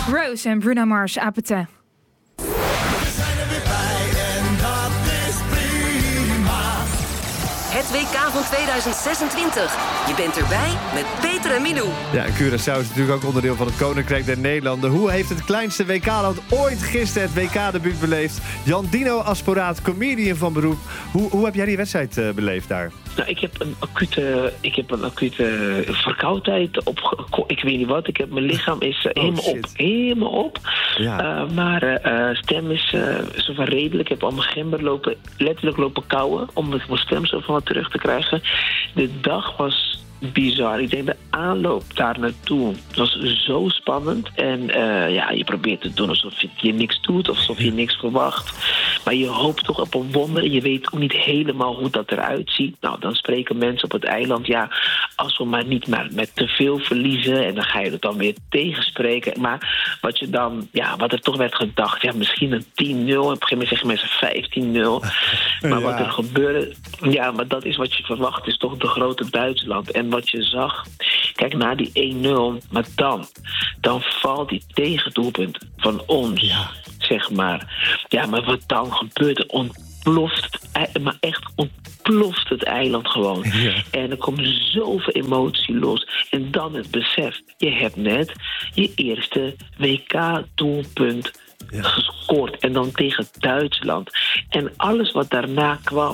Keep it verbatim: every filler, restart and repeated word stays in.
Rose en Bruno Mars, Apete. We zijn er weer bij en dat is prima. Het W K van tweeduizend zesentwintig. Je bent erbij met Peter en Milou. Ja, Curaçao is natuurlijk ook onderdeel van het Koninkrijk der Nederlanden. Hoe heeft het kleinste W K-land ooit gisteren het W K-debuut beleefd? Jan Dino Asporaat, comedian van beroep. Hoe, hoe heb jij die wedstrijd uh, beleefd daar? Nou, ik heb een acute, ik heb een acute verkoudheid op. Ik weet niet wat. Ik heb, mijn lichaam is uh, Oh, helemaal shit. op. Helemaal op. Ja. Uh, maar uh, stem is uh, zo van redelijk. Ik heb al mijn gember lopen, letterlijk lopen kauwen. Om mijn stem zo van wat terug te krijgen. De dag was bizar. Ik denk de aanloop daar naartoe was zo spannend. En uh, ja, je probeert te doen alsof je, je niks doet. Of alsof je niks verwacht. Maar je hoopt toch op een wonder. Je weet ook niet helemaal hoe dat eruit ziet. Nou, dan spreken mensen op het eiland. Ja, als we maar niet maar met te veel verliezen. En dan ga je het dan weer tegenspreken. Maar wat je dan, ja, wat er toch werd gedacht. Ja, misschien een tien nul. Op een gegeven moment zeggen mensen vijftien nul. Maar Ja. wat er gebeurde. Ja, maar dat is wat je verwacht. Is toch de grote Duitsland. En wat je zag. Kijk, na die één nul. Maar dan. Dan valt die tegendoelpunt van ons. Ja. Zeg maar. Ja, maar wat dan gebeurt, er ontploft het, ei- maar echt ontploft het eiland gewoon. Ja. En er komt zoveel emotie los. En dan het besef, je hebt net je eerste W K-doelpunt Ja. gescoord. En dan tegen Duitsland. En alles wat daarna kwam,